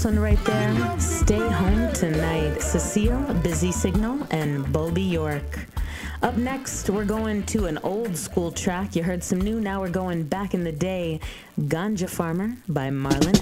This one right there, Stay Home Tonight, Cecile, Busy Signal, and Bulby York. Up next, we're going to an old school track. You heard some new, now we're going back in the day. Ganja Farmer by Marlon